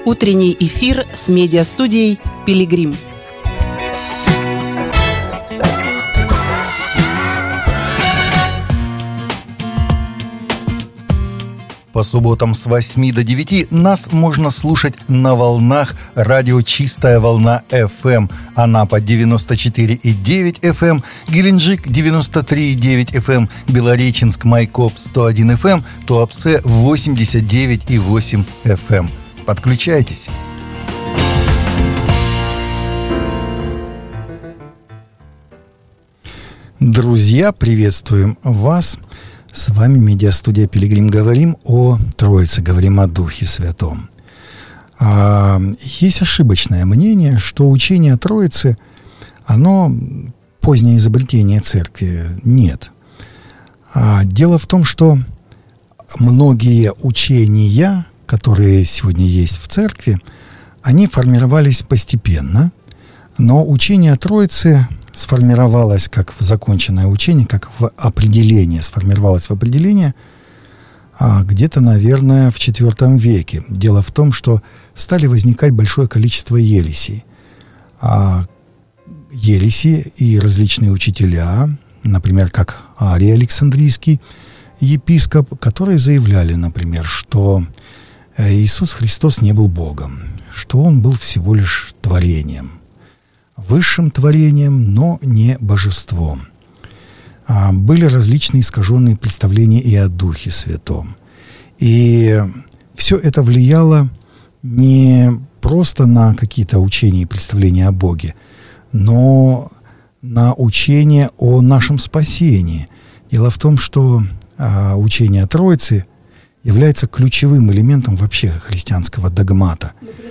Утренний эфир с медиастудией «Пилигрим». По субботам с 8 до 9 нас можно слушать на волнах радио «Чистая волна FM». Анапа 94,9 FM, Геленджик 93,9 FM, Белореченск, Майкоп 101 FM, Туапсе 89,8 FM. Подключайтесь! Друзья, приветствуем вас! С вами медиастудия «Пилигрим». Говорим о Троице, говорим о Духе Святом. Есть ошибочное мнение, что учение о Троице, оно позднее изобретение церкви. Нет. Дело в том, что многие учения, которые сегодня есть в церкви, они формировались постепенно, но учение о Троице сформировалось как в законченное учение, как в определение, сформировалось в определение где-то, наверное, в IV веке. Дело в том, что стали возникать большое количество ересей. Ереси и различные учителя, например, как Арий Александрийский епископ, которые заявляли, например, что Иисус Христос не был Богом, что Он был всего лишь творением, высшим творением, но не божеством. Были различные искаженные представления и о Духе Святом. И все это влияло не просто на какие-то учения и представления о Боге, но на учение о нашем спасении. Дело в том, что учение о Троице является ключевым элементом вообще христианского догмата.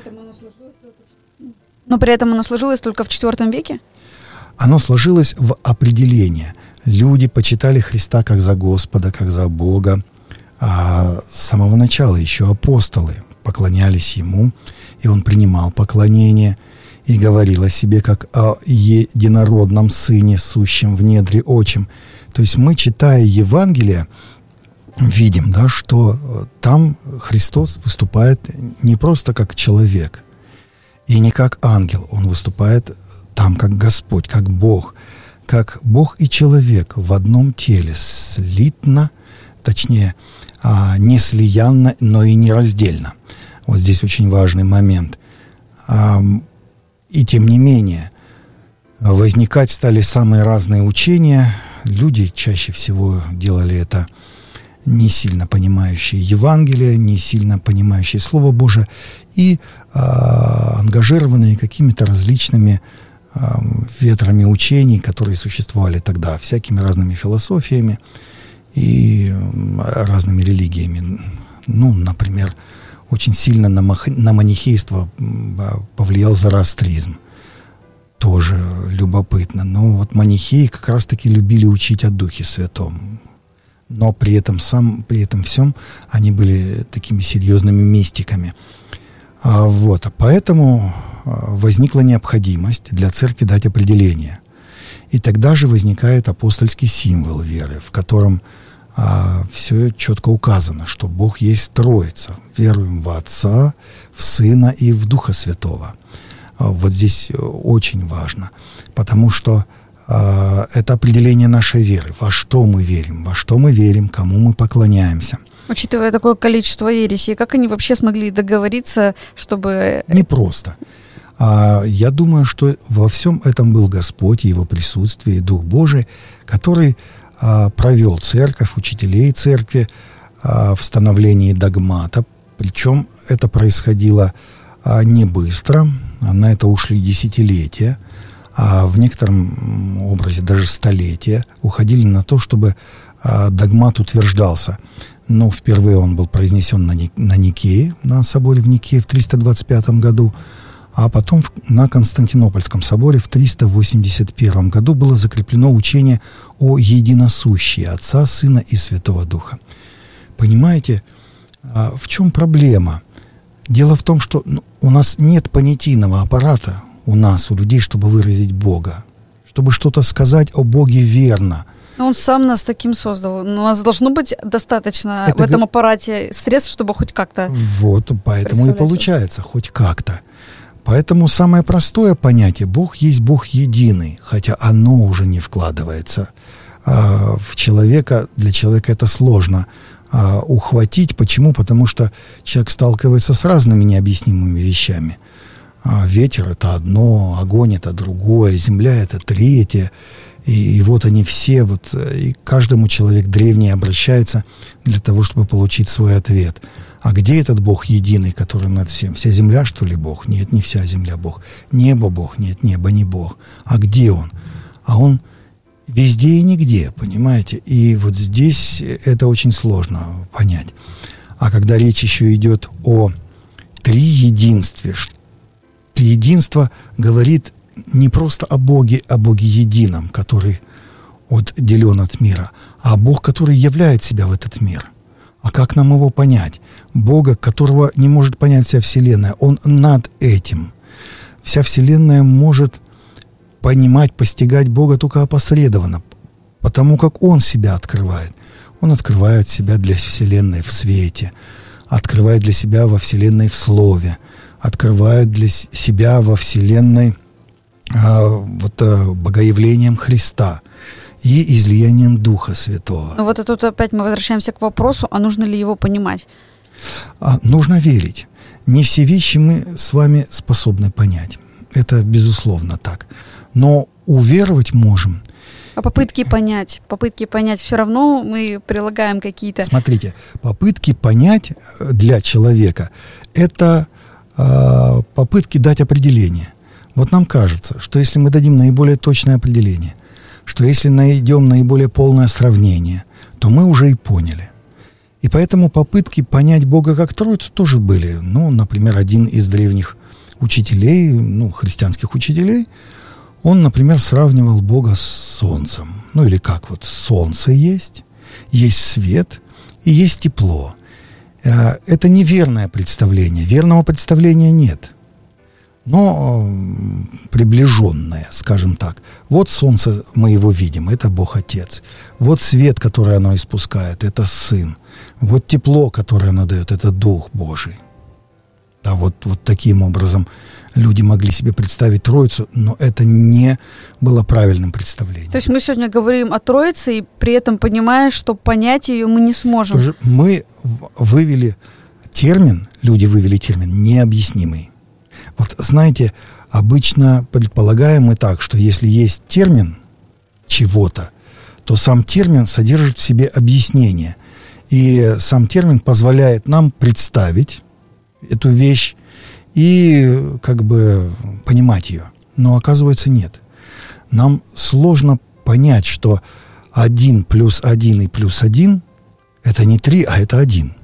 Но при этом оно сложилось только в IV веке? Оно сложилось в определение. Люди почитали Христа как за Господа, как за Бога. А с самого начала еще апостолы поклонялись Ему, и Он принимал поклонение и говорил о себе как о единородном Сыне, сущем в недре Отчим. То есть мы, читая Евангелие, видим, да, что там Христос выступает не просто как человек, и не как ангел. Он выступает там как Господь, как Бог и человек в одном теле, слитно, точнее, не слиянно, но и нераздельно. Вот здесь очень важный момент. И тем не менее, возникать стали самые разные учения. Люди чаще всего делали это не сильно понимающие Евангелие, не сильно понимающие Слово Божие и ангажированные какими-то различными ветрами учений, которые существовали тогда, всякими разными философиями и разными религиями. Ну, например, очень сильно на манихейство повлиял зороастризм. Тоже любопытно. Но вот манихеи как раз-таки любили учить о Духе Святом. Но при этом всем они были такими серьезными мистиками. Поэтому возникла необходимость для церкви дать определение. И тогда же возникает апостольский символ веры, в котором все четко указано, что Бог есть Троица. Веруем в Отца, в Сына и в Духа Святого. Вот здесь очень важно, потому что это определение нашей веры. Во что мы верим, кому мы поклоняемся. Учитывая такое количество ересей, как они вообще смогли договориться, чтобы... Непросто. Я думаю, что во всем этом был Господь, Его присутствие, Дух Божий, который провел церковь, учителей церкви в становлении догмата. Причем это происходило не быстро, на это ушли десятилетия, а в некотором образе даже столетия уходили на то, чтобы догмат утверждался. Но впервые он был произнесен на Никее, на соборе в Никее в 325 году, а потом на Константинопольском соборе в 381 году было закреплено учение о единосущии Отца, Сына и Святого Духа. Понимаете, в чем проблема? Дело в том, что у нас нет понятийного аппарата, у людей, чтобы выразить Бога, чтобы что-то сказать о Боге верно, Он сам нас таким создал. У нас должно быть достаточно в этом аппарате средств, чтобы хоть как-то... Вот, поэтому и получается, хоть как-то. Поэтому самое простое понятие — Бог есть Бог единый, хотя оно уже не вкладывается в человека. Для человека это сложно ухватить. Почему? Потому что человек сталкивается с разными необъяснимыми вещами. Ветер — это одно, огонь — это другое, земля — это третье. И вот они все, и каждому человек древний обращается для того, чтобы получить свой ответ. А где этот Бог единый, который над всем? Вся земля, что ли, Бог? Нет, не вся земля Бог. Небо Бог? Нет, небо не Бог. А где Он? А Он везде и нигде, понимаете? И вот здесь это очень сложно понять. А когда речь еще идет о триединстве, триединство говорит не просто о Боге едином, который отделен от мира, а Бог, который являет себя в этот мир. А как нам его понять? Бога, которого не может понять вся Вселенная, Он над этим. Вся Вселенная может понимать, постигать Бога только опосредованно, потому как Он себя открывает. Он открывает себя для Вселенной в свете, открывает для себя во Вселенной в Слове, открывает для себя во Вселенной богоявлением Христа и излиянием Духа Святого. Ну вот и тут опять мы возвращаемся к вопросу, а нужно ли его понимать? Нужно верить. Не все вещи мы с вами способны понять. Это безусловно так. Но уверовать можем. А попытки понять все равно мы прилагаем какие-то... Смотрите, попытки понять для человека — это попытки дать определение. Вот нам кажется, что если мы дадим наиболее точное определение, что если найдем наиболее полное сравнение, то мы уже и поняли. И поэтому попытки понять Бога как Троицу тоже были. Например, один из древних учителей, христианских учителей, он, например, сравнивал Бога с солнцем. Или как солнце есть свет и есть тепло. Это неверное представление. Верного представления нет. Но приближенное, скажем так. Вот солнце, мы его видим, это Бог Отец. Вот свет, который оно испускает, это Сын. Вот тепло, которое оно дает, это Дух Божий. Да, вот таким образом люди могли себе представить Троицу, но это не было правильным представлением. То есть мы сегодня говорим о Троице, и при этом понимая, что понять ее мы не сможем. Мы вывели термин «необъяснимый». Вот знаете, обычно предполагаем мы так, что если есть термин чего-то, то сам термин содержит в себе объяснение. И сам термин позволяет нам представить эту вещь и понимать ее. Но оказывается нет. Нам сложно понять, что 1 плюс 1 и плюс 1 это не 3, а это 1.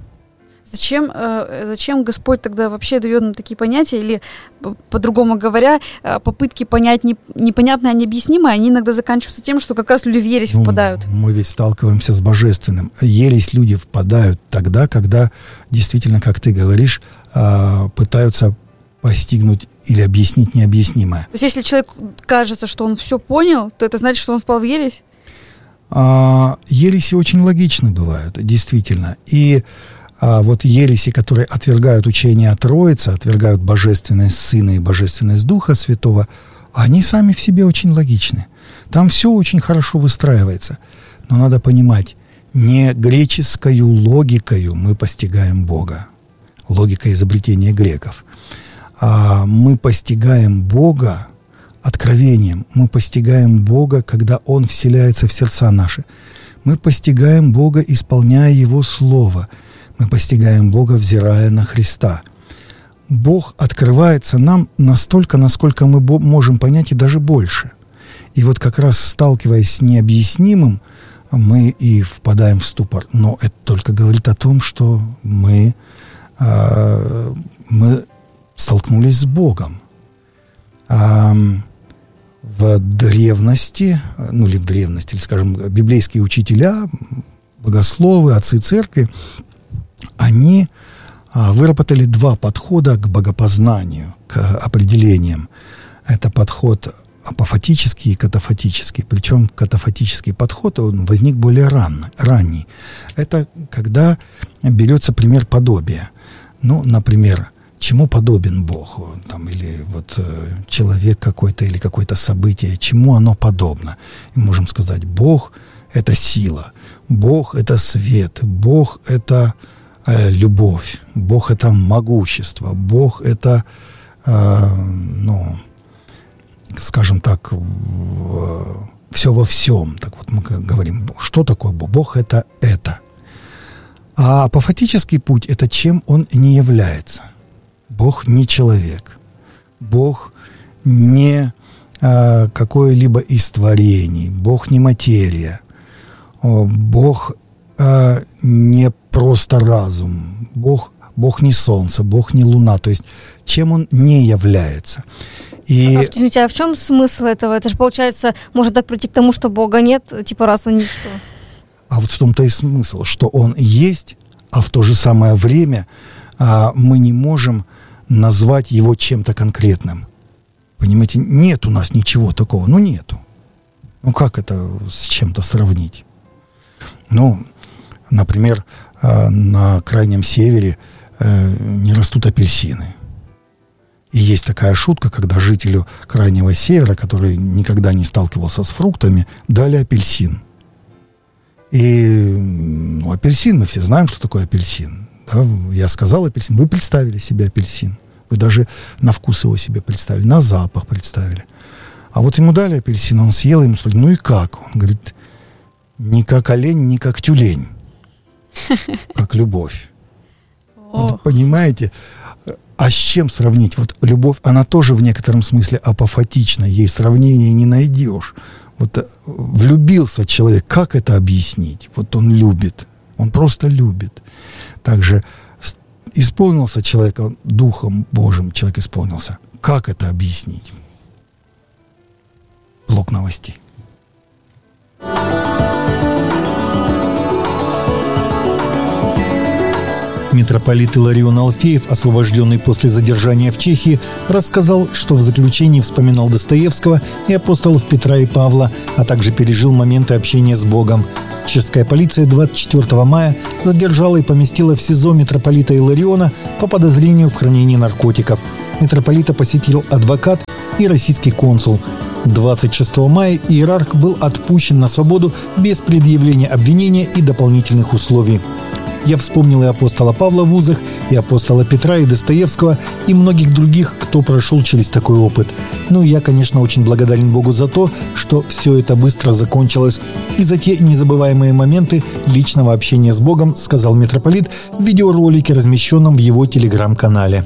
Зачем Господь тогда вообще дает нам такие понятия? Или, по-другому говоря, попытки понять непонятное, необъяснимое, они иногда заканчиваются тем, что как раз люди в ересь впадают. Мы ведь сталкиваемся с божественным. Ересь люди впадают тогда, когда действительно, как ты говоришь, пытаются постигнуть или объяснить необъяснимое. То есть если человеку кажется, что он все понял, то это значит, что он впал в ересь? Ереси очень логичны бывают, действительно. И вот ереси, которые отвергают учение о Троице, отвергают божественность Сына и божественность Духа Святого, они сами в себе очень логичны. Там все очень хорошо выстраивается. Но надо понимать, не греческою логикою мы постигаем Бога. Логика изобретения греков. А мы постигаем Бога откровением. Мы постигаем Бога, когда Он вселяется в сердца наши. Мы постигаем Бога, исполняя Его Слово. Мы постигаем Бога, взирая на Христа. Бог открывается нам настолько, насколько мы можем понять, и даже больше. И вот как раз сталкиваясь с необъяснимым, мы и впадаем в ступор. Но это только говорит о том, что мы столкнулись с Богом. В древности, или, скажем, библейские учителя, богословы, отцы церкви, они выработали два подхода к богопознанию, к определениям. Это подход апофатический и катафатический. Причем катафатический подход он возник более ранний. Это когда берется пример подобия. Ну, например, чему подобен Бог? Там, или вот человек какой-то, или какое-то событие, чему оно подобно? И можем сказать, Бог – это сила, Бог – это свет, Бог – это любовь, Бог – это могущество, Бог – это, скажем так, все во всем. Так вот мы говорим, что такое Бог? Бог – это. А апофатический путь – это чем он не является. Бог не человек. Бог не какое-либо из творений. Бог не материя. Бог не просто разум. Бог не солнце, Бог не луна. То есть чем он не является. Извините, а в чем смысл этого? Это же, получается, может так прийти к тому, что Бога нет, типа раз он ничто. А вот в том-то и смысл, что он есть, а в то же самое время мы не можем назвать его чем-то конкретным. Понимаете, нет у нас ничего такого. Нету. Как это с чем-то сравнить? Например, на Крайнем Севере не растут апельсины. И есть такая шутка, когда жителю Крайнего Севера, который никогда не сталкивался с фруктами, дали апельсин. И апельсин, мы все знаем, что такое апельсин. Да? Я сказал апельсин, вы представили себе апельсин. Вы даже на вкус его себе представили, на запах представили. А вот ему дали апельсин, он съел, ему спросили, и как? Он говорит, ни как олень, ни как тюлень. Как любовь. Вот, понимаете? А с чем сравнить? Вот любовь, она тоже в некотором смысле апофатична. Ей сравнения не найдешь. Вот влюбился человек, как это объяснить? Вот он любит. Он просто любит. Также исполнился человек Духом Божьим, человек исполнился. Как это объяснить? Блок новостей. Митрополит Илларион Алфеев, освобожденный после задержания в Чехии, рассказал, что в заключении вспоминал Достоевского и апостолов Петра и Павла, а также пережил моменты общения с Богом. Чешская полиция 24 мая задержала и поместила в СИЗО митрополита Иллариона по подозрению в хранении наркотиков. Митрополита посетил адвокат и российский консул. 26 мая иерарх был отпущен на свободу без предъявления обвинения и дополнительных условий. Я вспомнил и апостола Павла в вузах, и апостола Петра, и Достоевского, и многих других, кто прошел через такой опыт. Я, конечно, очень благодарен Богу за то, что все это быстро закончилось, и за те незабываемые моменты личного общения с Богом, сказал митрополит в видеоролике, размещенном в его телеграм-канале.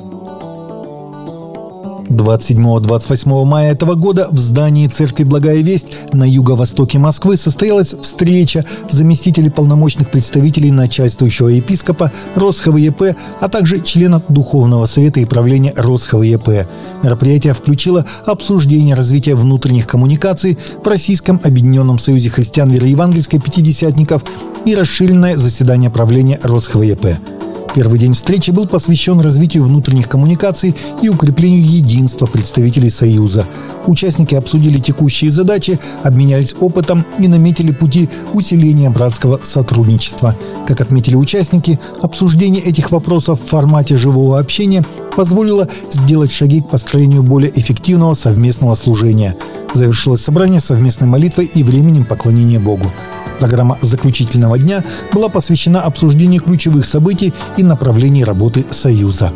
27-28 мая этого года в здании церкви «Благая весть» на юго-востоке Москвы состоялась встреча заместителей полномочных представителей начальствующего епископа Росхова ЕП, а также членов Духовного совета и правления Росхова ЕП. Мероприятие включило обсуждение развития внутренних коммуникаций в Российском объединенном союзе христиан вероевангельской пятидесятников и расширенное заседание правления Росхова ЕП. Первый день встречи был посвящен развитию внутренних коммуникаций и укреплению единства представителей Союза. Участники обсудили текущие задачи, обменялись опытом и наметили пути усиления братского сотрудничества. Как отметили участники, обсуждение этих вопросов в формате живого общения позволило сделать шаги к построению более эффективного совместного служения. Завершилось собрание совместной молитвой и временем поклонения Богу. Программа заключительного дня была посвящена обсуждению ключевых событий и направлений работы Союза.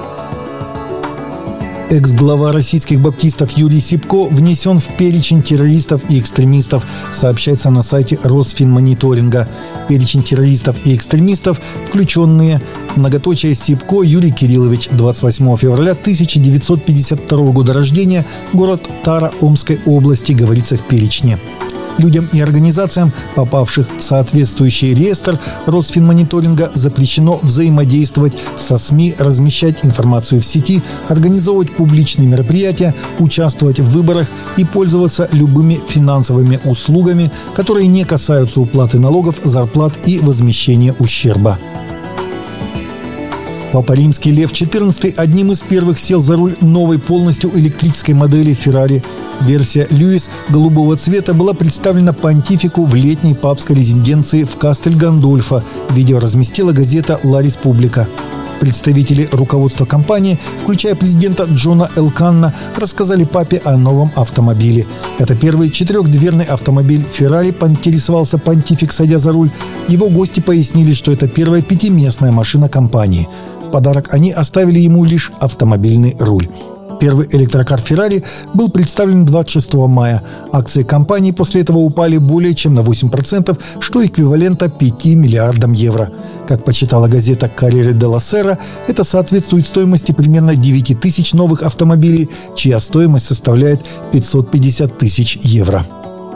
Экс-глава российских баптистов Юрий Сипко внесен в перечень террористов и экстремистов, сообщается на сайте Росфинмониторинга. Перечень террористов и экстремистов, включенные многоточие Сипко Юрий Кириллович, 28 февраля 1952 года рождения, город Тара Омской области, говорится в перечне. Людям и организациям, попавших в соответствующий реестр Росфинмониторинга, запрещено взаимодействовать со СМИ, размещать информацию в сети, организовывать публичные мероприятия, участвовать в выборах и пользоваться любыми финансовыми услугами, которые не касаются уплаты налогов, зарплат и возмещения ущерба. Папа Римский Лев XIV одним из первых сел за руль новой полностью электрической модели Ferrari. Версия Льюис голубого цвета была представлена понтифику в летней папской резиденции в Кастель-Гандольфо. Видео разместила газета «Ла Республика». Представители руководства компании, включая президента Джона Элканна, рассказали папе о новом автомобиле. Это первый 4-дверный автомобиль Ferrari, поинтересовался понтифик, садя за руль. Его гости пояснили, что это первая 5-местная машина компании. В подарок они оставили ему лишь автомобильный руль. Первый электрокар Ferrari был представлен 26 мая. Акции компании после этого упали более чем на 8%, что эквивалента 5 миллиардам евро. Как почитала газета «Корриere делла Сера», это соответствует стоимости примерно 9 тысяч новых автомобилей, чья стоимость составляет 550 тысяч евро.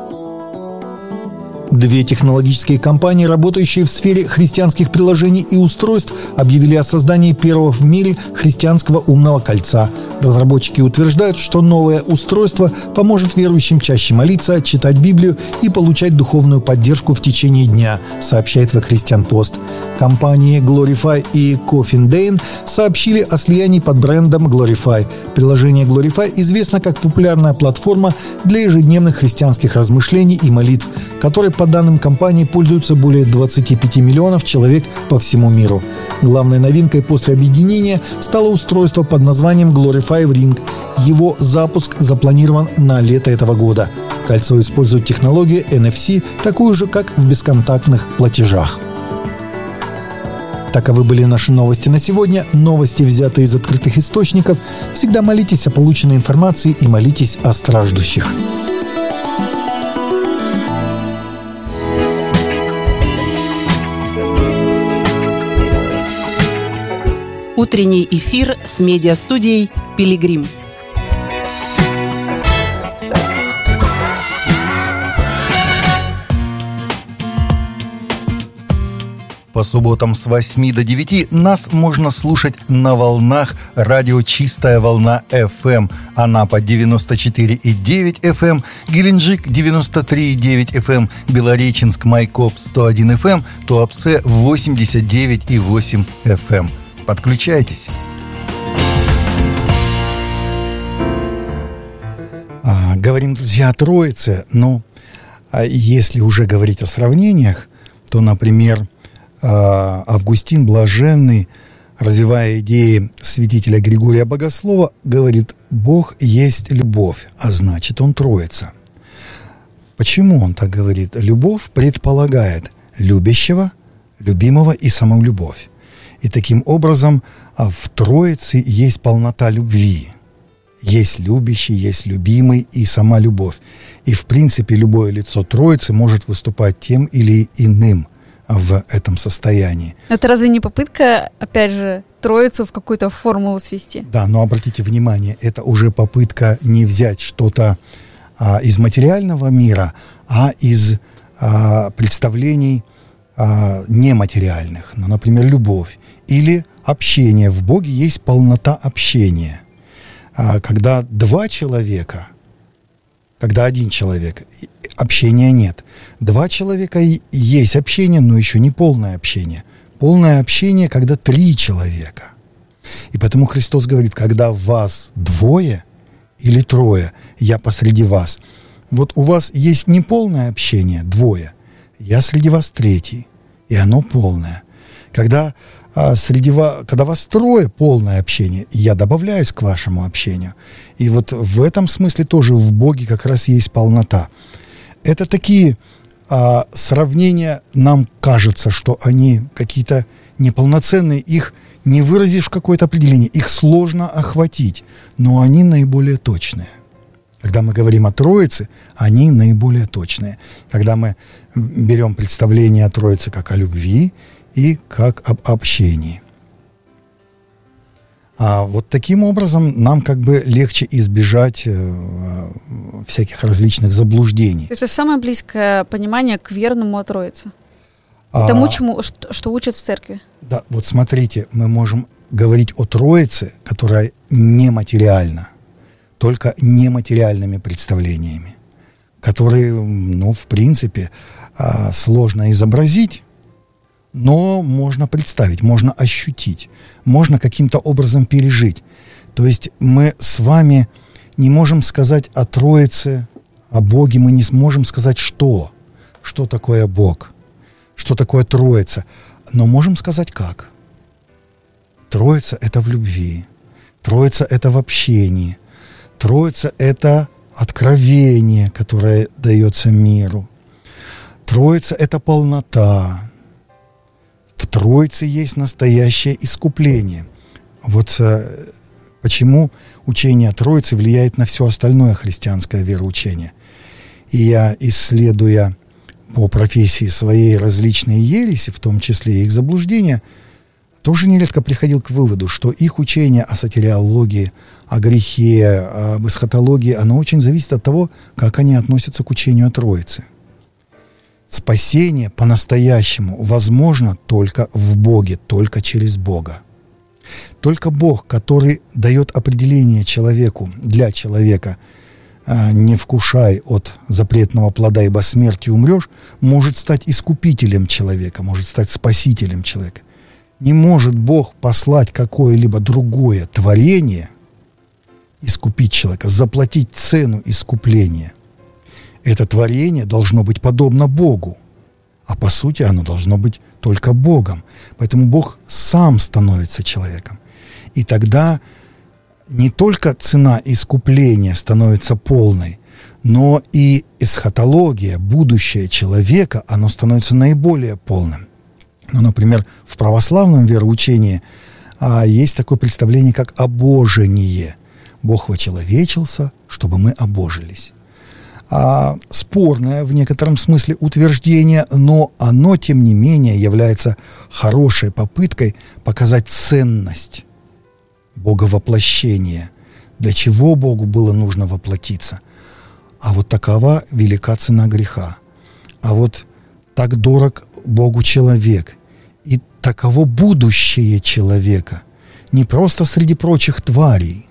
2 технологические компании, работающие в сфере христианских приложений и устройств, объявили о создании первого в мире христианского умного кольца. Разработчики утверждают, что новое устройство поможет верующим чаще молиться, читать Библию и получать духовную поддержку в течение дня, сообщает The Christian Post. Компании Glorify и Coffin Dane сообщили о слиянии под брендом Glorify. Приложение Glorify известно как популярная платформа для ежедневных христианских размышлений и молитв, которой, по данным компании, пользуются более 25 миллионов человек по всему миру. Главной новинкой после объединения стало устройство под названием Glorify Ring. Его запуск запланирован на лето этого года. Кольцо использует технологию NFC, такую же, как в бесконтактных платежах. Таковы были наши новости на сегодня. Новости, взятые из открытых источников. Всегда молитесь о полученной информации и молитесь о страждущих. Утренний эфир с медиастудией «Пилигрим». По субботам с 8 до 9 нас можно слушать на волнах радио «Чистая волна FM». Анапа 94,9 FM, Геленджик 93,9 FM, Белореченск, Майкоп 101 FM, Туапсе 89,8 FM. Подключайтесь. Говорим, друзья, о Троице, но если уже говорить о сравнениях, то, например, Августин Блаженный, развивая идеи святителя Григория Богослова, говорит: Бог есть любовь, а значит, Он Троица. Почему он так говорит? Любовь предполагает любящего, любимого и саму любовь. И таким образом в Троице есть полнота любви. Есть любящий, есть любимый и сама любовь. И в принципе любое лицо Троицы может выступать тем или иным в этом состоянии. Это разве не попытка, опять же, Троицу в какую-то формулу свести? Да, но обратите внимание, это уже попытка не взять что-то из материального мира, а из представлений нематериальных. Ну, например, любовь или общение. В Боге есть полнота общения. Когда два человека, когда один человек, общения нет. Два человека есть общение, но еще не полное общение. Полное общение, когда 3 человека. И поэтому Христос говорит: когда вас 2 или 3, я посреди вас. Вот у вас есть неполное общение, 2, я среди вас 3, и оно полное. Когда вас 3, полное общение, я добавляюсь к вашему общению. И вот в этом смысле тоже в Боге как раз есть полнота. Это такие сравнения, нам кажется, что они какие-то неполноценные, их не выразишь в какое-то определение, их сложно охватить, но они наиболее точные. Когда мы говорим о Троице, они наиболее точные. Когда мы берем представление о Троице как о любви и как об общении. Вот таким образом нам как бы легче избежать всяких различных заблуждений. То есть это самое близкое понимание к верному о Троице? Тому, что учат в церкви? Да, вот смотрите, мы можем говорить о Троице, которая нематериальна, только нематериальными представлениями, которые, в принципе, сложно изобразить, но можно представить, можно ощутить, можно каким-то образом пережить. То есть мы с вами не можем сказать о Троице, о Боге, мы не сможем сказать, что такое Бог, что такое Троица, но можем сказать как. Троица – это в любви, Троица – это в общении, Троица – это откровение, которое дается миру. Троица – это полнота. В Троице есть настоящее искупление. Вот почему учение о Троице влияет на все остальное христианское вероучение. И я, исследуя по профессии своей различные ереси, в том числе и их заблуждения, тоже нередко приходил к выводу, что их учение о сотириологии, о грехе, об эсхатологии, оно очень зависит от того, как они относятся к учению о Троице. Спасение по-настоящему возможно только в Боге, только через Бога. Только Бог, который дает определение человеку, для человека, не вкушай от запретного плода, ибо смертью умрешь, может стать искупителем человека, может стать спасителем человека. Не может Бог послать какое-либо другое творение, искупить человека, заплатить цену искупления. Это творение должно быть подобно Богу, а по сути оно должно быть только Богом. Поэтому Бог сам становится человеком. И тогда не только цена искупления становится полной, но и эсхатология, будущее человека, оно становится наиболее полным. Ну, например, в православном вероучении есть такое представление, как обожение. Бог вочеловечился, чтобы мы обожились. Спорное в некотором смысле утверждение, но оно, тем не менее, является хорошей попыткой показать ценность Боговоплощения. Для чего Богу было нужно воплотиться? А вот такова велика цена греха. А вот так дорог Богу человек. И таково будущее человека. Не просто среди прочих тварей,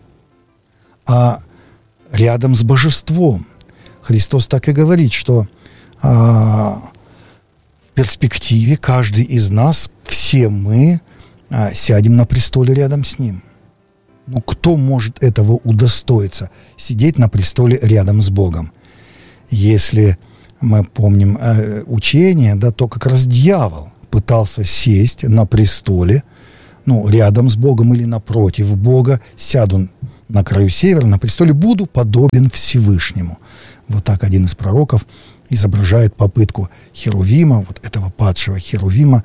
а рядом с божеством. Христос так и говорит, что в перспективе каждый из нас, все мы, сядем на престоле рядом с Ним. Ну, кто может этого удостоиться? Сидеть на престоле рядом с Богом. Если мы помним учение, да, то как раз дьявол пытался сесть на престоле, ну, рядом с Богом или напротив Бога, сяду на краю севера, на престоле, буду подобен Всевышнему. Вот так один из пророков изображает попытку Херувима, вот этого падшего Херувима,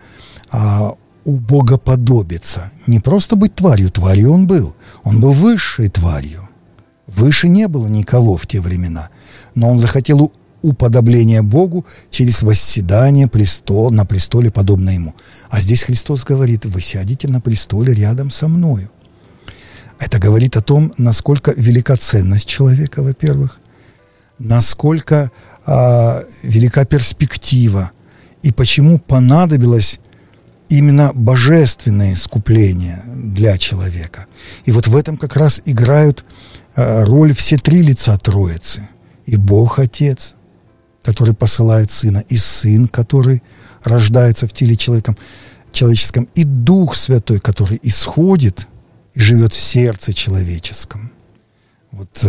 убогоподобиться. Не просто быть тварью, тварью он был высшей тварью. Выше не было никого в те времена. Но он захотел уподобления Богу через восседание на престоле, подобно Ему. А здесь Христос говорит: вы сядете на престоле рядом со мною. Это говорит о том, насколько велика ценность человека, во-первых, насколько велика перспектива, и почему понадобилось именно божественное искупление для человека. И вот в этом как раз играют роль все три лица Троицы. И Бог Отец, который посылает Сына, и Сын, который рождается в теле человеческом, и Дух Святой, который исходит и живет в сердце человеческом. Вот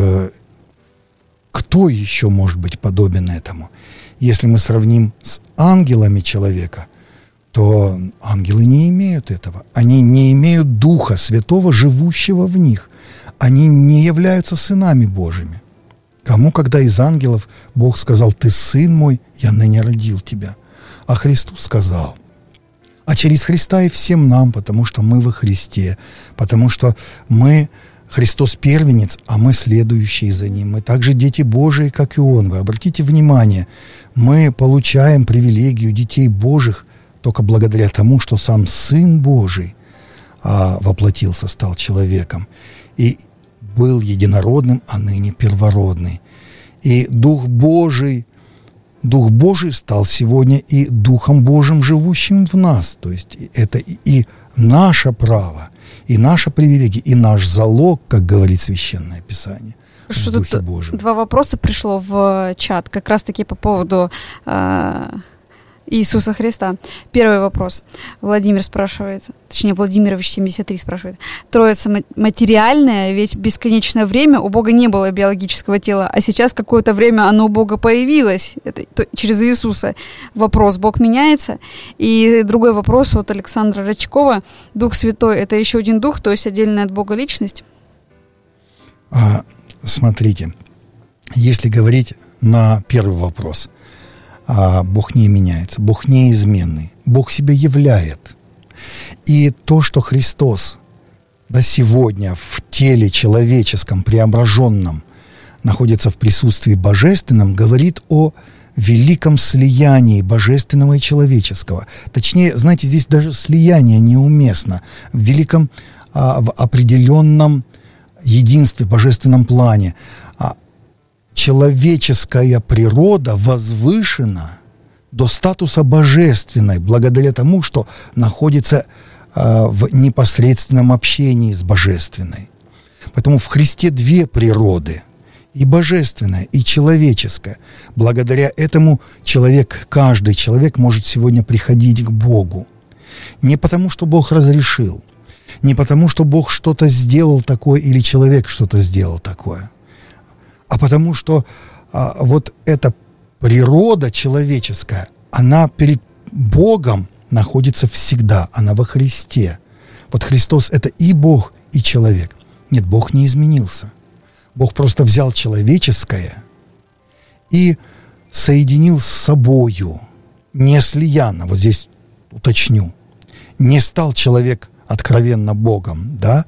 кто еще может быть подобен этому? Если мы сравним с ангелами человека, то ангелы не имеют этого. Они не имеют Духа Святого, живущего в них. Они не являются сынами Божьими. Кому, когда из ангелов Бог сказал: «Ты сын мой, я ныне родил тебя». А Христу сказал. А через Христа и всем нам, потому что мы во Христе, потому что Христос первенец, а мы следующие за Ним. Мы также дети Божии, как и Он. Вы обратите внимание, мы получаем привилегию детей Божьих только благодаря тому, что сам Сын Божий воплотился, стал человеком. И был единородным, а ныне первородный. И Дух Божий стал сегодня и Духом Божьим, живущим в нас. То есть это и наше право, и наша привилегия, и наш залог, как говорит Священное Писание, в Духе Божьем. Два вопроса пришло в чат, как раз-таки по поводу Иисуса Христа. Первый вопрос. Владимир спрашивает, точнее, Владимирович 73 спрашивает. Троица материальная, ведь бесконечное время у Бога не было биологического тела, а сейчас какое-то время оно у Бога появилось, это через Иисуса. Вопрос, Бог меняется? И другой вопрос от Александра Рачкова. Дух Святой — это еще один дух, то есть отдельная от Бога личность? Смотрите, если говорить на первый вопрос, Бог не меняется, Бог неизменный, Бог себя являет. И то, что Христос сегодня в теле человеческом, преображенном, находится в присутствии божественном, говорит о великом слиянии божественного и человеческого. Точнее, знаете, здесь даже слияние неуместно. В великом, в определенном единстве, божественном плане. Человеческая природа возвышена до статуса божественной, благодаря тому, что находится в непосредственном общении с божественной. Поэтому в Христе две природы, и божественная, и человеческая. Благодаря этому каждый человек может сегодня приходить к Богу. Не потому, что Бог разрешил, не потому, что Бог что-то сделал такое или человек что-то сделал такое, а потому что вот эта природа человеческая, она перед Богом находится всегда, она во Христе. Вот Христос — это и Бог, и человек. Нет, Бог не изменился. Бог просто взял человеческое и соединил с собою, не слиянно, вот здесь уточню, не стал человек откровенно Богом, да,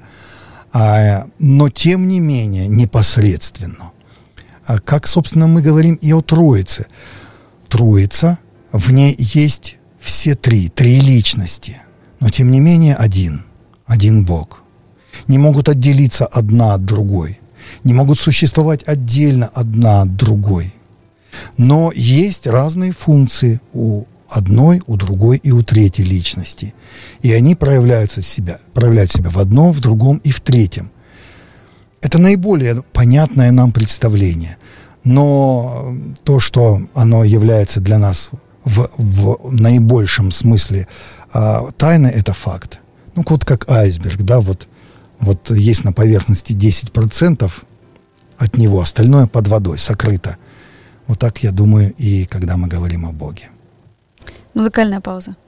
но тем не менее непосредственно. Как, собственно, мы говорим и о Троице. Троица, в ней есть все три личности, но тем не менее один Бог. Не могут отделиться одна от другой, не могут существовать отдельно одна от другой. Но есть разные функции у одной, у другой и у третьей личности. И они проявляют себя в одном, в другом и в третьем. Это наиболее понятное нам представление. Но то, что оно является для нас в наибольшем смысле тайной, это факт. Ну, вот как айсберг, да, вот есть на поверхности 10% от него, остальное под водой, сокрыто. Вот так, я думаю, и когда мы говорим о Боге. Музыкальная пауза.